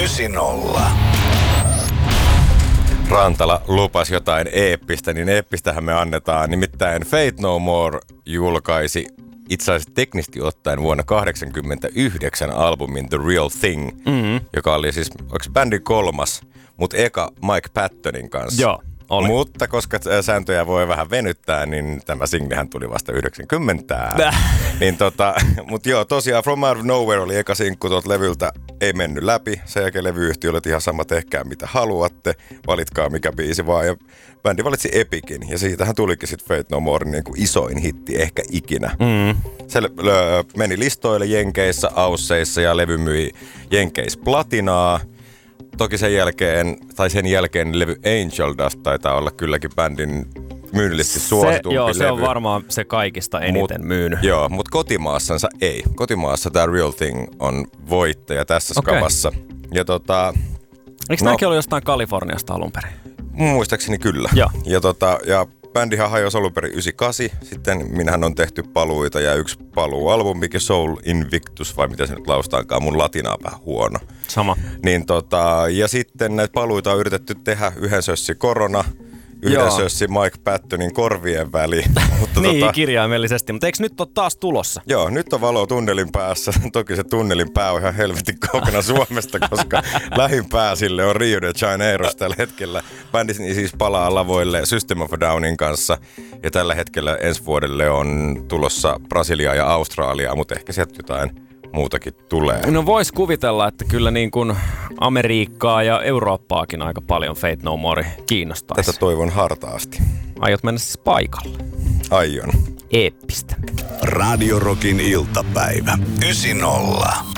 90. Rantala lupasi jotain eeppistä, niin eeppistähän me annetaan. Nimittäin Faith No More julkaisi itse asiassa teknisesti ottaen vuonna 1989 albumin The Real Thing, joka oli siis, onko bändin 3, mutta eka Mike Pattonin kanssa. Joo, oli. Mutta koska sääntöjä voi vähän venyttää, niin tämä singlehän tuli vasta 90. Niin mutta joo, tosiaan From Out of Nowhere oli eka sinkku tuolta levyltä, ei mennyt läpi. Sen jälkeen levyyhtiö oli ihan sama, tehkää mitä haluatte, valitkaa mikä biisi vaan. Ja bändi valitsi Epicin, ja siitähän tulikin sitten Faith No More niin kuin isoin hitti ehkä ikinä. Se meni listoille Jenkeissä, Ausseissa, ja levy myi Jenkeissä platinaa. Toki sen jälkeen levy Angel Dust taitaa olla kylläkin bändin myynnillisesti suositumpi joo, levy. se on varmaan se kaikista eniten myynyt. Joo, mutta kotimaassansa ei. Kotimaassa tämä Real Thing on voittaja tässä skavassa. Ja eikö nämäkin ollut jostain Kaliforniasta alun perin? Muistaakseni kyllä. Joo. Ja bändihän hajosi alun perin 98. Sitten minähän on tehty paluita ja yksi paluualbumikin Soul Invictus, vai mitä se nyt laustaankaan, mun latinaa vähän huono. Sama. Niin ja sitten näitä paluita on yritetty tehdä yhden sössi korona, yhden sössi Mike Pattonin korvien väliin. Mutta niin, kirjaimellisesti, mutta eikö nyt ole taas tulossa? Joo, nyt on valo tunnelin päässä. Toki se tunnelin pää on ihan helvetin kaukana Suomesta, koska lähin pää sille on Rio de Janeiro tällä hetkellä. Bändi siis palaa lavoille System of a Downin kanssa. Ja tällä hetkellä ensi vuodelle on tulossa Brasiliaa ja Australiaa, mutta ehkä sieltä jotain muutakin tulee. No vois kuvitella, että kyllä niin kuin Amerikkaa ja Eurooppaakin aika paljon Faith No More kiinnostaisi. Tätä toivon hartaasti. Aiot mennä siis paikalle? Aion. Eeppistä. Radio Rockin iltapäivä. 90.